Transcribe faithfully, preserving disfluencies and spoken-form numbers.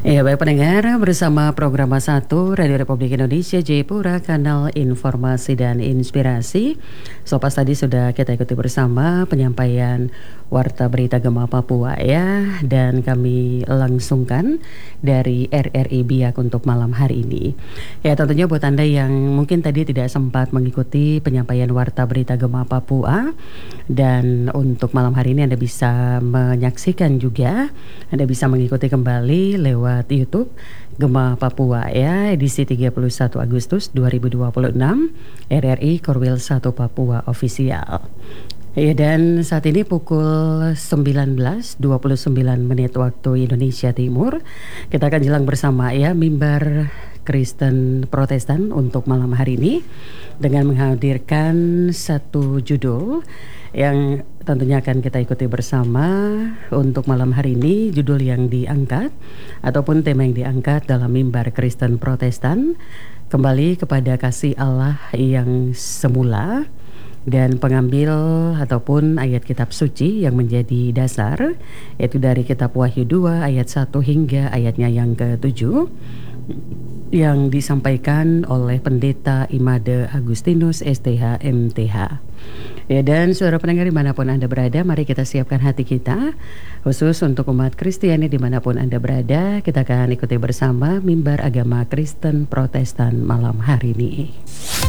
Ya, baik pendengar, bersama program satu Radio Republik Indonesia Jayapura, kanal informasi dan inspirasi. So pas tadi sudah kita ikuti bersama penyampaian Warta Berita Gema Papua ya, dan kami langsungkan dari R R I Biak untuk malam hari ini. Ya, tentunya buat Anda yang mungkin tadi tidak sempat mengikuti penyampaian Warta Berita Gema Papua, dan untuk malam hari ini Anda bisa menyaksikan juga, Anda bisa mengikuti kembali lewat YouTube Gema Papua ya, edisi tiga puluh satu Agustus dua ribu dua puluh enam, R R I Korwil satu Papua Official. Ya, dan saat ini pukul sembilan belas dua puluh sembilan menit waktu Indonesia Timur. Kita akan jelang bersama ya mimbar Kristen Protestan untuk malam hari ini dengan menghadirkan satu judul yang tentunya akan kita ikuti bersama untuk malam hari ini. Judul yang diangkat ataupun tema yang diangkat dalam mimbar Kristen Protestan, kembali kepada kasih Allah yang semula, dan pengambil ataupun ayat kitab suci yang menjadi dasar yaitu dari kitab Wahyu dua ayat satu hingga ayatnya yang ketujuh, yang disampaikan oleh Pendeta Imade Agustinus S T H M T H. Ya, dan saudara pendengar dimanapun Anda berada, mari kita siapkan hati kita khusus untuk umat Kristiani dimanapun Anda berada. Kita akan ikuti bersama mimbar agama Kristen Protestan malam hari ini.